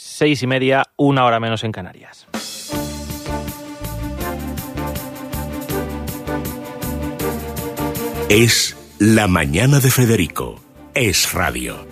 6:30, 1 hora menos en Canarias. Es la mañana de Federico. Es radio.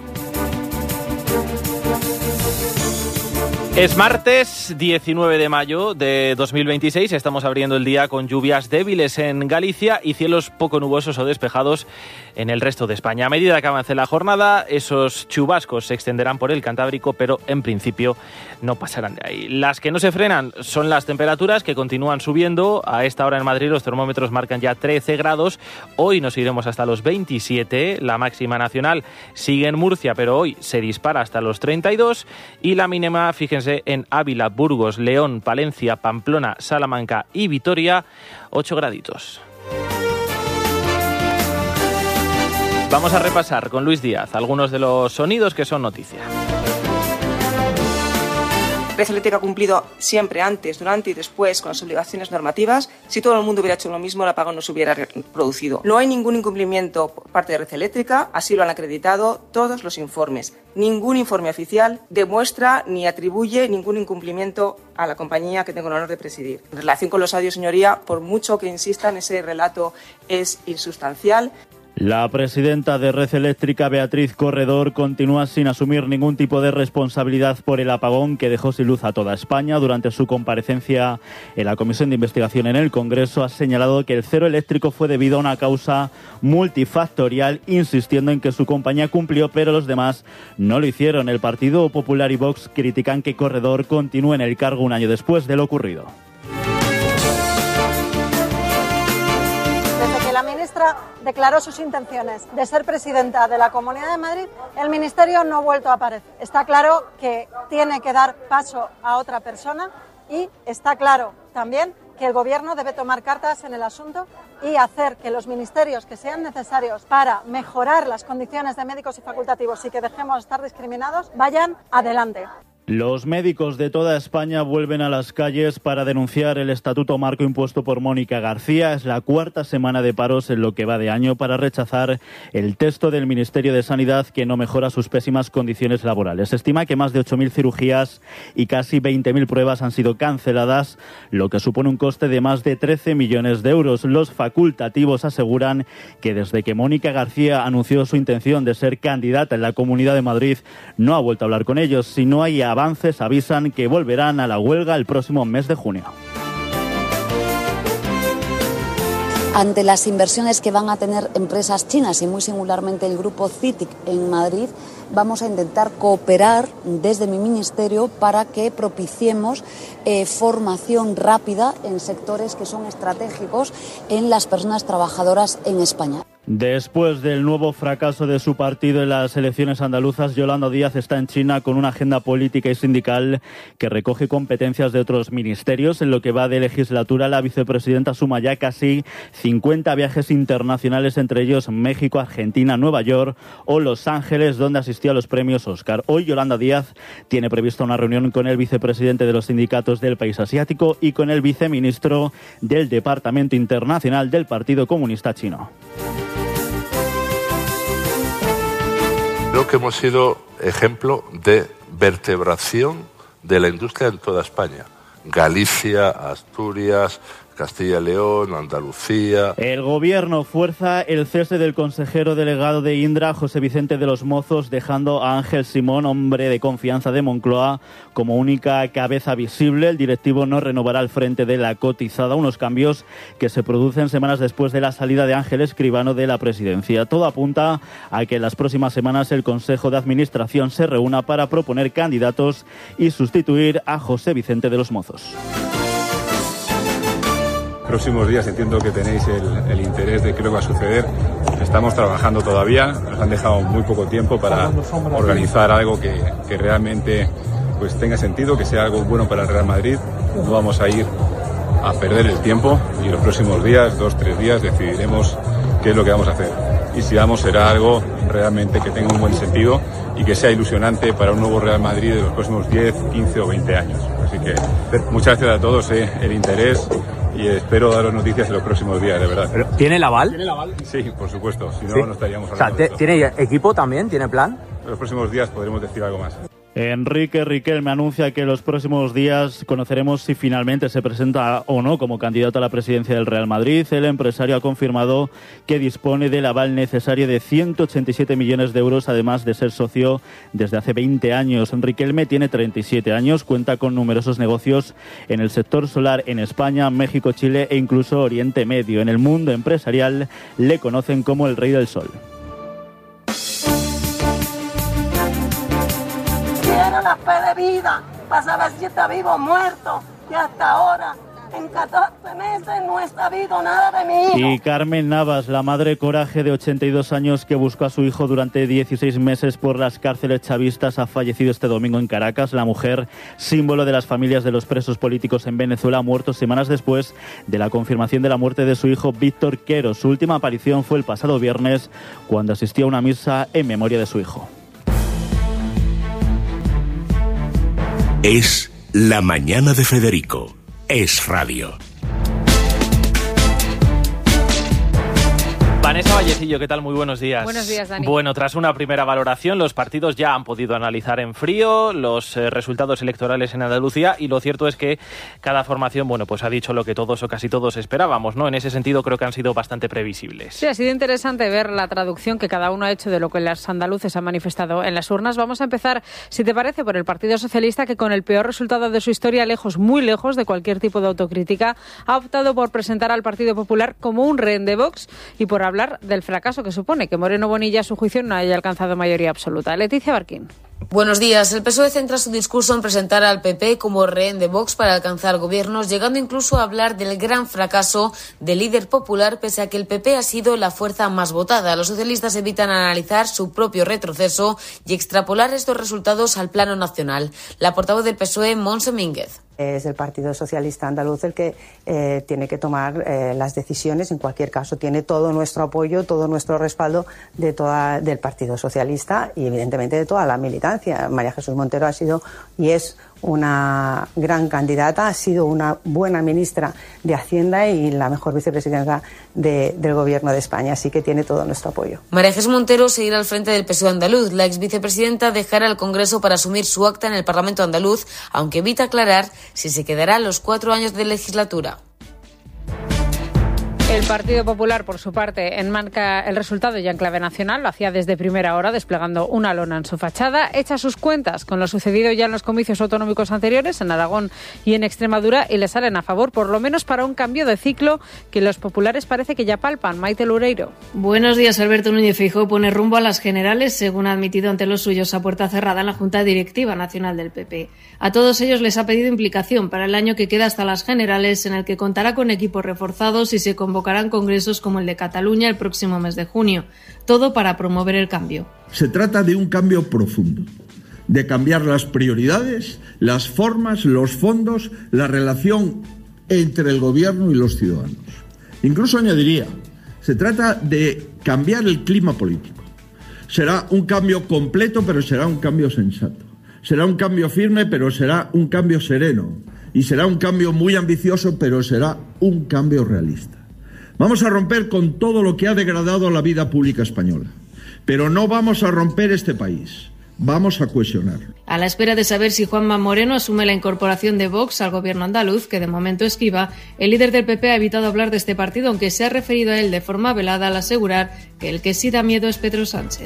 Es martes 19 de mayo de 2026, estamos abriendo el día con lluvias débiles en Galicia y cielos poco nubosos o despejados en el resto de España. A medida que avance la jornada, esos chubascos se extenderán por el Cantábrico, pero en principio no pasarán de ahí. Las que no se frenan son las temperaturas, que continúan subiendo. A esta hora en Madrid los termómetros marcan ya 13 grados. Hoy nos iremos hasta los 27. La máxima nacional sigue en Murcia, pero hoy se dispara hasta los 32. Y la mínima, fíjense, en Ávila, Burgos, León, Palencia, Pamplona, Salamanca y Vitoria, 8 graditos. Vamos a repasar con Luis Díaz algunos de los sonidos que son noticia. Red Eléctrica ha cumplido siempre, antes, durante y después, con las obligaciones normativas. Si todo el mundo hubiera hecho lo mismo, el apagón no se hubiera producido. No hay ningún incumplimiento por parte de Red Eléctrica, así lo han acreditado todos los informes. Ningún informe oficial demuestra ni atribuye ningún incumplimiento a la compañía que tengo el honor de presidir. En relación con los audios, señoría, por mucho que insistan, ese relato es insustancial. La presidenta de Red Eléctrica, Beatriz Corredor, continúa sin asumir ningún tipo de responsabilidad por el apagón que dejó sin luz a toda España. Durante su comparecencia en la Comisión de Investigación en el Congreso, ha señalado que el cero eléctrico fue debido a una causa multifactorial, insistiendo en que su compañía cumplió, pero los demás no lo hicieron. El Partido Popular y Vox critican que Corredor continúe en el cargo un año después de lo ocurrido. La ministra declaró sus intenciones de ser presidenta de la Comunidad de Madrid, el ministerio no ha vuelto a aparecer. Está claro que tiene que dar paso a otra persona y está claro también que el Gobierno debe tomar cartas en el asunto y hacer que los ministerios que sean necesarios para mejorar las condiciones de médicos y facultativos y que dejemos de estar discriminados vayan adelante. Los médicos de toda España vuelven a las calles para denunciar el estatuto marco impuesto por Mónica García. Es la cuarta semana de paros en lo que va de año para rechazar el texto del Ministerio de Sanidad que no mejora sus pésimas condiciones laborales. Se estima que más de 8.000 cirugías y casi 20.000 pruebas han sido canceladas, lo que supone un coste de más de 13 millones de euros. Los facultativos aseguran que desde que Mónica García anunció su intención de ser candidata en la Comunidad de Madrid, no ha vuelto a hablar con ellos. Si no hay avances, avisan que volverán a la huelga el próximo mes de junio. Ante las inversiones que van a tener empresas chinas y muy singularmente el grupo CITIC en Madrid, vamos a intentar cooperar desde mi ministerio para que propiciemos formación rápida en sectores que son estratégicos en las personas trabajadoras en España. Después del nuevo fracaso de su partido en las elecciones andaluzas, Yolanda Díaz está en China con una agenda política y sindical que recoge competencias de otros ministerios. En lo que va de legislatura, la vicepresidenta suma ya casi 50 viajes internacionales, entre ellos México, Argentina, Nueva York o Los Ángeles, donde asistió a los premios Oscar. Hoy Yolanda Díaz tiene prevista una reunión con el vicepresidente de los sindicatos del país asiático y con el viceministro del Departamento Internacional del Partido Comunista Chino. Creo que hemos sido ejemplo de vertebración de la industria en toda España. Galicia, Asturias, Castilla y León, Andalucía. El Gobierno fuerza el cese del consejero delegado de Indra, José Vicente de los Mozos, dejando a Ángel Simón, hombre de confianza de Moncloa, como única cabeza visible. El directivo no renovará el frente de la cotizada, unos cambios que se producen semanas después de la salida de Ángel Escribano de la presidencia. Todo apunta a que en las próximas semanas el Consejo de Administración se reúna para proponer candidatos y sustituir a José Vicente de los Mozos. Próximos días entiendo que tenéis el interés de qué es lo que va a suceder. Estamos trabajando todavía, nos han dejado muy poco tiempo para organizar algo que realmente pues tenga sentido, que sea algo bueno para el Real Madrid. No vamos a ir a perder el tiempo y en los próximos días, 2-3 días, decidiremos qué es lo que vamos a hacer. Y si vamos, será algo realmente que tenga un buen sentido y que sea ilusionante para un nuevo Real Madrid de los próximos 10, 15 o 20 años. Así que muchas gracias a todos el interés. Y espero daros noticias en los próximos días, de verdad. ¿Pero tiene el aval? ¿Tiene el aval? Sí, por supuesto. Si no, ¿Sí? no estaríamos hablando. O sea, ¿tiene equipo también? ¿Tiene plan? En los próximos días podremos decir algo más. Enrique Riquelme anuncia que en los próximos días conoceremos si finalmente se presenta o no como candidato a la presidencia del Real Madrid. El empresario ha confirmado que dispone del aval necesario de 187 millones de euros, además de ser socio desde hace 20 años. Riquelme tiene 37 años, cuenta con numerosos negocios en el sector solar en España, México, Chile e incluso Oriente Medio. En el mundo empresarial le conocen como el Rey del Sol. Una fe de vida para saber si está vivo o muerto, y hasta ahora en 14 meses no está vivo nada de mi hijo. Y Carmen Navas, la madre coraje de 82 años que buscó a su hijo durante 16 meses por las cárceles chavistas, ha fallecido este domingo en Caracas. La mujer, símbolo de las familias de los presos políticos en Venezuela, ha muerto semanas después de la confirmación de la muerte de su hijo Víctor Quero. Su última aparición fue el pasado viernes, cuando asistió a una misa en memoria de su hijo. Es La Mañana de Federico. Es radio. Vanessa Vallecillo, ¿qué tal? Muy buenos días. Buenos días, Dani. Bueno, tras una primera valoración, los partidos ya han podido analizar en frío los resultados electorales en Andalucía, y lo cierto es que cada formación, pues ha dicho lo que todos o casi todos esperábamos, ¿no? En ese sentido creo que han sido bastante previsibles. Sí, ha sido interesante ver la traducción que cada uno ha hecho de lo que los andaluces han manifestado en las urnas. Vamos a empezar, si te parece, por el Partido Socialista, que con el peor resultado de su historia, muy lejos de cualquier tipo de autocrítica, ha optado por presentar al Partido Popular como un rehén de Vox y por hablar del fracaso que supone que Moreno Bonilla, a su juicio, no haya alcanzado mayoría absoluta. Leticia Barquín. Buenos días. El PSOE centra su discurso en presentar al PP como rehén de Vox para alcanzar gobiernos, llegando incluso a hablar del gran fracaso del líder popular, pese a que el PP ha sido la fuerza más votada. Los socialistas evitan analizar su propio retroceso y extrapolar estos resultados al plano nacional. La portavoz del PSOE, Montse Mínguez. Es el Partido Socialista Andaluz el que tiene que tomar las decisiones. En cualquier caso, tiene todo nuestro apoyo, todo nuestro respaldo del Partido Socialista y, evidentemente, de toda la militancia. María Jesús Montero ha sido y es una gran candidata, ha sido una buena ministra de Hacienda y la mejor vicepresidenta del Gobierno de España, así que tiene todo nuestro apoyo. María Jesús Montero seguirá al frente del PSOE andaluz. La exvicepresidenta dejará el Congreso para asumir su acta en el Parlamento andaluz, aunque evita aclarar si se quedará los 4 años de legislatura. El Partido Popular, por su parte, enmarca el resultado ya en clave nacional. Lo hacía desde primera hora, desplegando una lona en su fachada. Echa sus cuentas con lo sucedido ya en los comicios autonómicos anteriores, en Aragón y en Extremadura, y le salen a favor, por lo menos para un cambio de ciclo que los populares parece que ya palpan. Maite Loureiro. Buenos días. Alberto Núñez Feijóo pone rumbo a las generales, según ha admitido ante los suyos a puerta cerrada en la Junta Directiva Nacional del PP. A todos ellos les ha pedido implicación para el año que queda hasta las generales, en el que contará con equipos reforzados y se convocarán congresos como el de Cataluña el próximo mes de junio. Todo para promover el cambio. Se trata de un cambio profundo, de cambiar las prioridades, las formas, los fondos, la relación entre el gobierno y los ciudadanos. Incluso añadiría, se trata de cambiar el clima político. Será un cambio completo, pero será un cambio sensato. Será un cambio firme, pero será un cambio sereno. Y será un cambio muy ambicioso, pero será un cambio realista. Vamos a romper con todo lo que ha degradado la vida pública española. Pero no vamos a romper este país. Vamos a cohesionar. A la espera de saber si Juanma Moreno asume la incorporación de Vox al gobierno andaluz, que de momento esquiva, el líder del PP ha evitado hablar de este partido, aunque se ha referido a él de forma velada al asegurar que el que sí da miedo es Pedro Sánchez.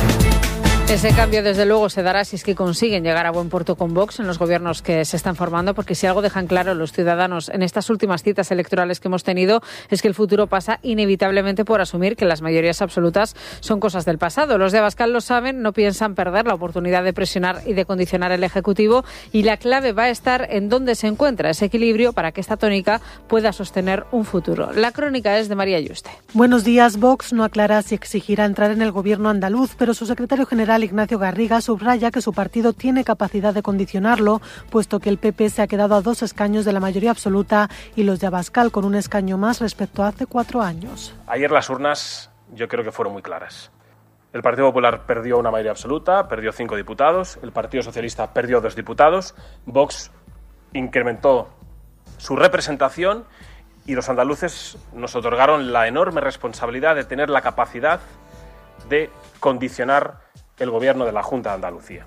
Ese cambio, desde luego, se dará si es que consiguen llegar a buen puerto con Vox en los gobiernos que se están formando, porque si algo dejan claro los ciudadanos en estas últimas citas electorales que hemos tenido es que el futuro pasa inevitablemente por asumir que las mayorías absolutas son cosas del pasado. Los de Abascal lo saben, no piensan perder la oportunidad de presionar y de condicionar el Ejecutivo, y la clave va a estar en dónde se encuentra ese equilibrio para que esta tónica pueda sostener un futuro. La crónica es de María Yuste. Buenos días. Vox no aclara si exigirá entrar en el gobierno andaluz, pero su secretario general, Ignacio Garriga, subraya que su partido tiene capacidad de condicionarlo, puesto que el PP se ha quedado a 2 escaños de la mayoría absoluta y los de Abascal con un escaño más respecto a hace 4 años. Ayer las urnas yo creo que fueron muy claras. El Partido Popular perdió una mayoría absoluta, perdió 5 diputados, el Partido Socialista perdió 2 diputados, Vox incrementó su representación y los andaluces nos otorgaron la enorme responsabilidad de tener la capacidad de condicionar el gobierno de la Junta de Andalucía.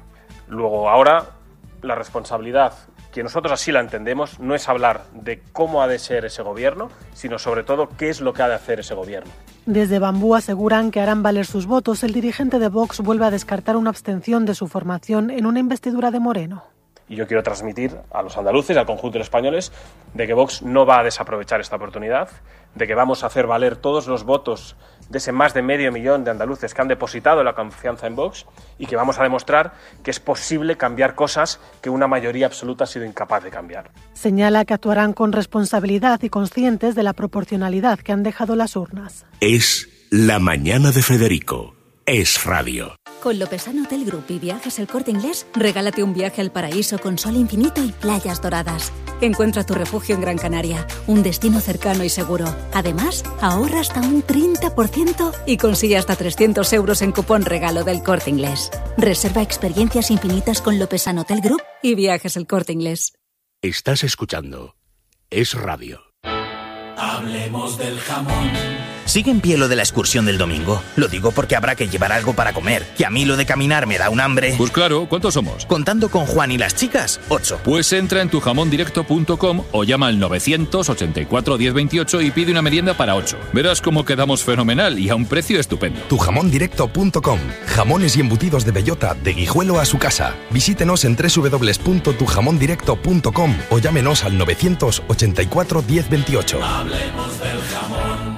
Luego, ahora, la responsabilidad, que nosotros así la entendemos, no es hablar de cómo ha de ser ese gobierno, sino sobre todo qué es lo que ha de hacer ese gobierno. Desde Bambú aseguran que harán valer sus votos. El dirigente de Vox vuelve a descartar una abstención de su formación en una investidura de Moreno. Y yo quiero transmitir a los andaluces y al conjunto de los españoles de que Vox no va a desaprovechar esta oportunidad, de que vamos a hacer valer todos los votos de ese más de 500.000 de andaluces que han depositado la confianza en Vox y que vamos a demostrar que es posible cambiar cosas que una mayoría absoluta ha sido incapaz de cambiar. Señala que actuarán con responsabilidad y conscientes de la proporcionalidad que han dejado las urnas. Es La Mañana de Federico. Es radio. Con Lopesano Hotel Group y Viajes El Corte Inglés, regálate un viaje al paraíso con sol infinito y playas doradas. Encuentra tu refugio en Gran Canaria, un destino cercano y seguro. Además, ahorra hasta un 30% y consigue hasta 300 euros en cupón regalo del Corte Inglés. Reserva experiencias infinitas con Lopesano Hotel Group y Viajes El Corte Inglés. Estás escuchando Es radio. Hablemos del jamón. ¿Sigue en pie lo de la excursión del domingo? Lo digo porque habrá que llevar algo para comer. Que a mí lo de caminar me da un hambre. Pues claro, ¿cuántos somos? Contando con Juan y las chicas, 8. Pues entra en tujamondirecto.com o llama al 984 1028 y pide una merienda para 8. Verás cómo quedamos fenomenal y a un precio estupendo. Tujamondirecto.com. Jamones y embutidos de bellota, de Guijuelo a su casa. Visítenos en www.tujamondirecto.com o llámenos al 984 1028. Hablemos del jamón.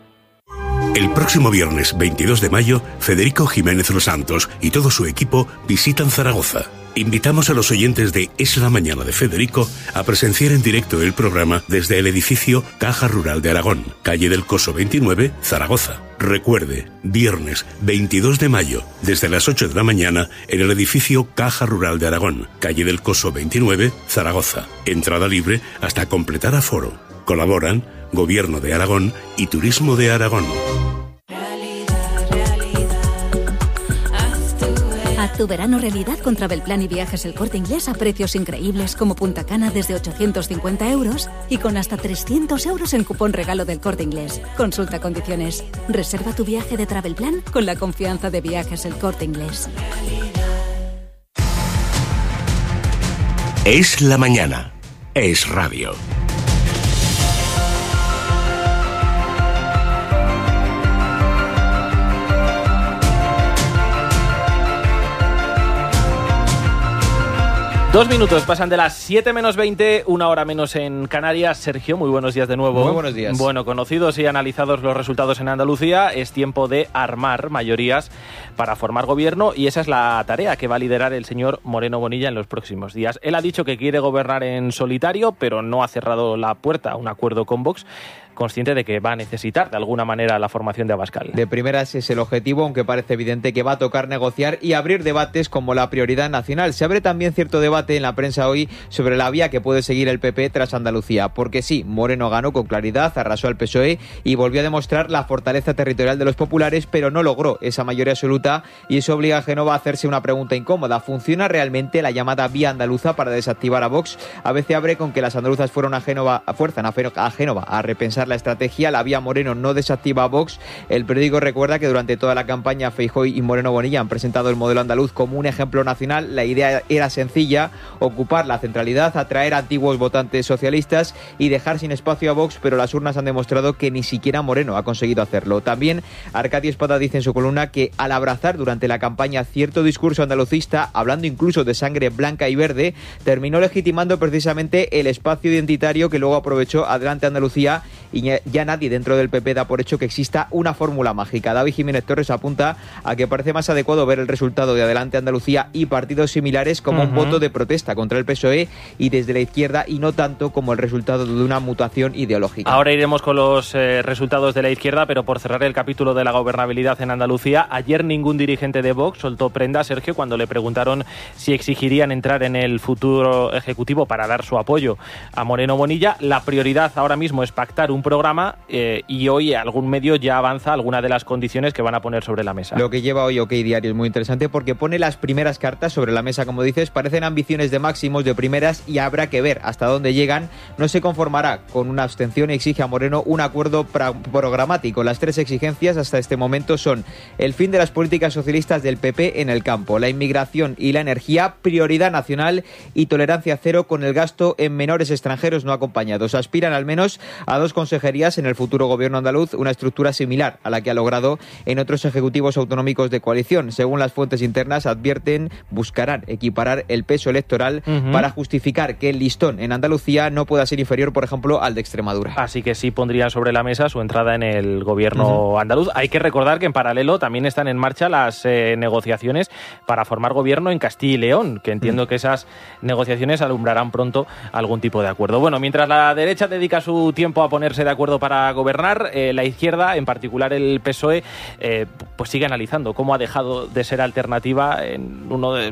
El próximo viernes 22 de mayo, Federico Jiménez Los Santos y todo su equipo visitan Zaragoza. Invitamos a los oyentes de Es la Mañana de Federico a presenciar en directo el programa desde el edificio Caja Rural de Aragón, calle del Coso 29, Zaragoza. Recuerde, viernes 22 de mayo, desde las 8 de la mañana, en el edificio Caja Rural de Aragón, calle del Coso 29, Zaragoza. Entrada libre hasta completar aforo. Colaboran Gobierno de Aragón y Turismo de Aragón. Haz tu verano realidad con Travelplan y Viajes El Corte Inglés a precios increíbles como Punta Cana desde 850 euros y con hasta 300 euros en cupón regalo del Corte Inglés. Consulta condiciones. Reserva tu viaje de Travelplan con la confianza de Viajes El Corte Inglés. Es la mañana. Es radio. Dos minutos pasan de las 7 menos 20, una hora menos en Canarias. Sergio, muy buenos días de nuevo. Muy buenos días. Bueno, conocidos y analizados los resultados en Andalucía, es tiempo de armar mayorías para formar gobierno y esa es la tarea que va a liderar el señor Moreno Bonilla en los próximos días. Él ha dicho que quiere gobernar en solitario, pero no ha cerrado la puerta a un acuerdo con Vox, consciente de que va a necesitar de alguna manera la formación de Abascal. De primeras es el objetivo, aunque parece evidente que va a tocar negociar y abrir debates como la prioridad nacional. Se abre también cierto debate en la prensa hoy sobre la vía que puede seguir el PP tras Andalucía, porque sí, Moreno ganó con claridad, arrasó al PSOE y volvió a demostrar la fortaleza territorial de los populares, pero no logró esa mayoría absoluta y eso obliga a Génova a hacerse una pregunta incómoda. ¿Funciona realmente la llamada vía andaluza para desactivar a Vox? A veces abre con que las andaluzas fueron a Génova, fuerzan a Génova a repensar la estrategia. La vía Moreno no desactiva a Vox. El periódico recuerda que durante toda la campaña Feijóo y Moreno Bonilla han presentado el modelo andaluz como un ejemplo nacional. La idea era sencilla: ocupar la centralidad, atraer a antiguos votantes socialistas y dejar sin espacio a Vox, pero las urnas han demostrado que ni siquiera Moreno ha conseguido hacerlo. También Arcadio Espada dice en su columna que al abrazar durante la campaña cierto discurso andalucista, hablando incluso de sangre blanca y verde, terminó legitimando precisamente el espacio identitario que luego aprovechó Adelante Andalucía, y ya nadie dentro del PP da por hecho que exista una fórmula mágica. David Jiménez Torres apunta a que parece más adecuado ver el resultado de Adelante Andalucía y partidos similares como un voto de protesta contra el PSOE y desde la izquierda, y no tanto como el resultado de una mutación ideológica. Ahora iremos con los resultados de la izquierda, pero por cerrar el capítulo de la gobernabilidad en Andalucía, ayer ningún dirigente de Vox soltó prenda, Sergio, cuando le preguntaron si exigirían entrar en el futuro ejecutivo para dar su apoyo a Moreno Bonilla. La prioridad ahora mismo es pactar un programa y hoy algún medio ya avanza alguna de las condiciones que van a poner sobre la mesa. Lo que lleva hoy OK Diario es muy interesante porque pone las primeras cartas sobre la mesa, como dices, parecen ambiciones de máximos, de primeras, y habrá que ver hasta dónde llegan. No se conformará con una abstención y exige a Moreno un acuerdo programático. Las 3 exigencias hasta este momento son el fin de las políticas socialistas del PP en el campo, la inmigración y la energía, prioridad nacional y tolerancia cero con el gasto en menores extranjeros no acompañados. Aspiran al menos a 2 consejerías en el futuro gobierno andaluz, una estructura similar a la que ha logrado en otros ejecutivos autonómicos de coalición. Según las fuentes internas, advierten, buscarán equiparar el peso electoral para justificar que el listón en Andalucía no pueda ser inferior, por ejemplo, al de Extremadura. Así que sí pondrían sobre la mesa su entrada en el gobierno andaluz. Hay que recordar que en paralelo también están en marcha las negociaciones para formar gobierno en Castilla y León, que entiendo que esas negociaciones alumbrarán pronto algún tipo de acuerdo. Bueno, mientras la derecha dedica su tiempo a ponerse de acuerdo para gobernar, la izquierda, en particular el PSOE, pues sigue analizando cómo ha dejado de ser alternativa en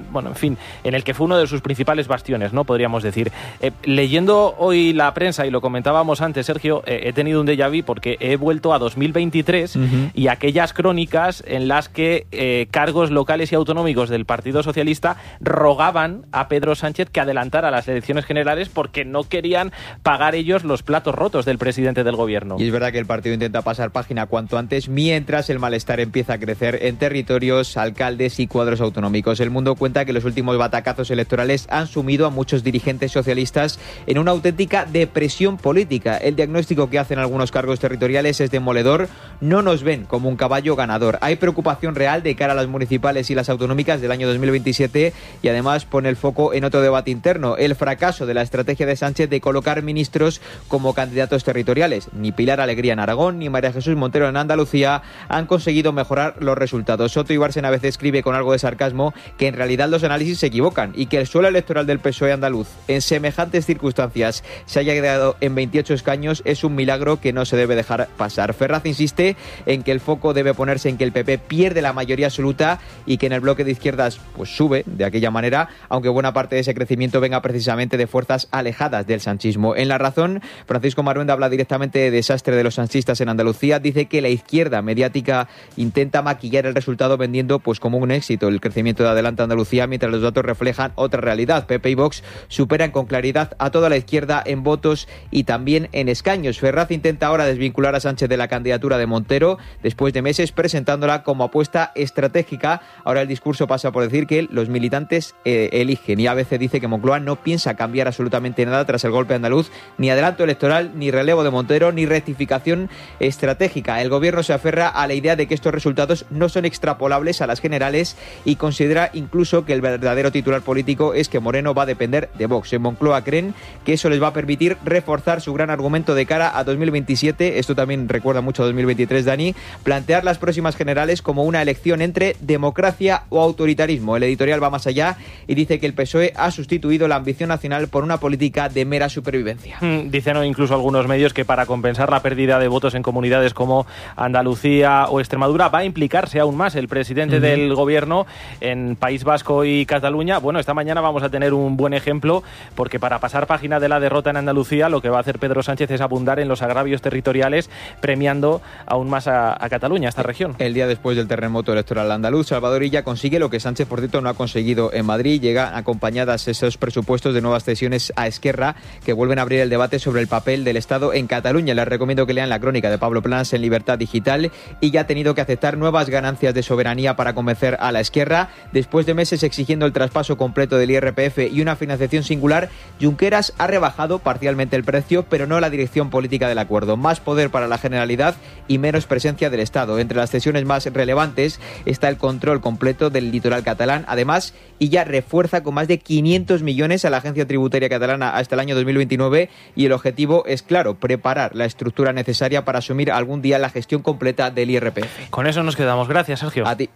en el que fue uno de sus principales bastiones, ¿no? Podríamos decir. Leyendo hoy la prensa, y lo comentábamos antes, Sergio, he tenido un déjà vu porque he vuelto a 2023 y aquellas crónicas en las que cargos locales y autonómicos del Partido Socialista rogaban a Pedro Sánchez que adelantara las elecciones generales porque no querían pagar ellos los platos rotos del presidente del gobierno. Y es verdad que el partido intenta pasar página cuanto antes, mientras el malestar empieza a crecer en territorios, alcaldes y cuadros autonómicos. El Mundo cuenta que los últimos batacazos electorales han sumido a muchos dirigentes socialistas en una auténtica depresión política. El diagnóstico que hacen algunos cargos territoriales es demoledor. No nos ven como un caballo ganador. Hay preocupación real de cara a las municipales y las autonómicas del año 2027 y además pone el foco en otro debate interno, el fracaso de la estrategia de Sánchez de colocar ministros como candidatos territoriales. Ni Pilar Alegría en Aragón ni María Jesús Montero en Andalucía han conseguido mejorar los resultados. Soto y Bárcena a veces escribe con algo de sarcasmo que en realidad los análisis se equivocan y que el suelo electoral del PSOE andaluz en semejantes circunstancias se haya quedado en 28 escaños es un milagro que no se debe dejar pasar. Ferraz insiste en que el foco debe ponerse en que el PP pierde la mayoría absoluta y que en el bloque de izquierdas pues sube de aquella manera, aunque buena parte de ese crecimiento venga precisamente de fuerzas alejadas del sanchismo. En La Razón, Francisco Maruenda habla directamente de desastre de los sanchistas en Andalucía, dice que la izquierda mediática intenta maquillar el resultado vendiendo pues como un éxito el crecimiento de Adelante Andalucía, mientras los datos reflejan otra realidad. PP y Vox superan con claridad a toda la izquierda en votos y también en escaños. Ferraz intenta ahora desvincular a Sánchez de la candidatura de Montero después de meses presentándola como apuesta estratégica. Ahora el discurso pasa por decir que los militantes eligen, y ABC dice que Moncloa no piensa cambiar absolutamente nada tras el golpe andaluz, ni adelanto electoral, ni relevo de Montero, ni rectificación estratégica. El gobierno se aferra a la idea de que estos resultados no son extrapolables a las generales y considera incluso que el verdadero titular político es que Moreno va a depender de Vox. En Moncloa creen que eso les va a permitir reforzar su gran argumento de cara a 2027. Esto también recuerda mucho a 2023, Dani. Plantear las próximas generales como una elección entre democracia o autoritarismo. El editorial va más allá y dice que el PSOE ha sustituido la ambición nacional por una política de mera supervivencia. Dicen incluso algunos medios que para compensar la pérdida de votos en comunidades como Andalucía o Extremadura va a implicarse aún más el presidente del gobierno en País Vasco y Cataluña. Bueno, esta mañana vamos a tener un buen ejemplo porque para pasar página de la derrota en Andalucía lo que va a hacer Pedro Sánchez es abundar en los agravios territoriales, premiando aún más a Cataluña, a esta región. El día después del terremoto electoral andaluz, Salvador Illa consigue lo que Sánchez, por cierto, no ha conseguido en Madrid. Llegan acompañadas esos presupuestos de nuevas cesiones a Esquerra, que vuelven a abrir el debate sobre el papel del Estado en Cataluña. Les recomiendo que lean la crónica de Pablo Planas en Libertad Digital. Y ya ha tenido que aceptar nuevas ganancias de soberanía para convencer a la Esquerra. Después de meses exigiendo el traspaso completo del IRPF y una financiación singular, Junqueras ha rebajado parcialmente el precio, pero no la dirección política del acuerdo. Más poder para la Generalidad y menos presencia del Estado. Entre las cesiones más relevantes está el control completo del litoral catalán. Además, Illa refuerza con más de 500 millones a la Agencia Tributaria Catalana hasta el año 2029 y el objetivo es claro, preparar la estructura necesaria para asumir algún día la gestión completa del IRPF. Con eso nos quedamos. Gracias, Sergio. A ti.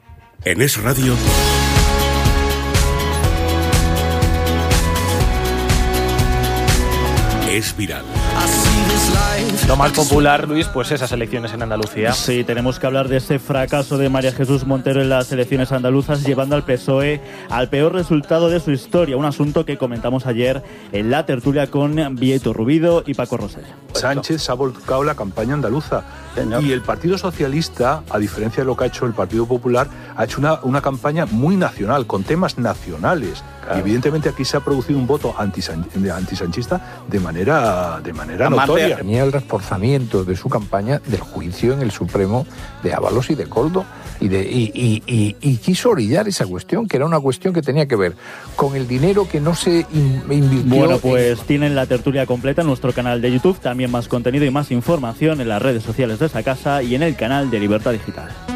En Es Radio. Es viral. Lo más popular, Luis, pues esas elecciones en Andalucía. Sí, tenemos que hablar de ese fracaso de María Jesús Montero en las elecciones andaluzas, llevando al PSOE al peor resultado de su historia. Un asunto que comentamos ayer en la tertulia con Vieto Rubido y Paco Rosell. Sánchez ha volcado la campaña andaluza. Y el Partido Socialista, a diferencia de lo que ha hecho el Partido Popular, ha hecho una campaña muy nacional, con temas nacionales. Claro. Y evidentemente aquí se ha producido un voto antisanchista de manera notoria. Tenía el reforzamiento de su campaña del juicio en el Supremo de Ábalos y de Koldo. Y quiso orillar esa cuestión, que era una cuestión que tenía que ver con el dinero que no se invirtió. Bueno, pues tienen la tertulia completa en nuestro canal de YouTube, también más contenido y más información en las redes sociales de esta casa y en el canal de Libertad Digital.